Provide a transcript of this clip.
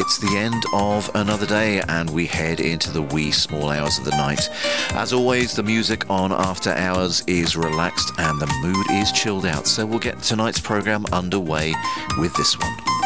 it's the end of another day and we head into the wee small hours of the night. As always, the music on After Hours is relaxed and the mood is chilled out, so we'll get tonight's programme underway with this one.